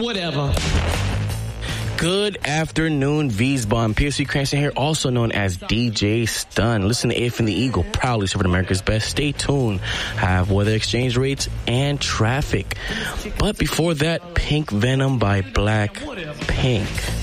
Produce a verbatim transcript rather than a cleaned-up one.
Whatever. Good afternoon, V's-Bomb. P S C Cranston here, also known as D J Stun. Listen to If and the Eagle, proudly serving America's best. Stay tuned. Have weather exchange rates and traffic. But before that, Pink Venom by Black Pink.